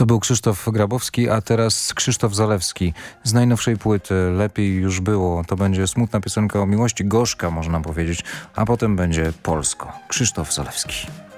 To był Krzysztof Grabowski, a teraz Krzysztof Zalewski z najnowszej płyty Lepiej już było. To będzie smutna piosenka o miłości, gorzka można powiedzieć, a potem będzie polsko. Krzysztof Zalewski.